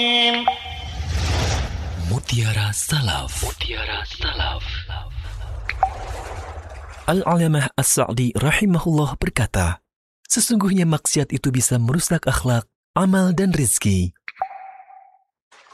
Mutiara Salaf. Al-Alamah As-Sa'di rahimahullah berkata, sesungguhnya maksiat itu bisa merusak akhlak, amal dan rizki.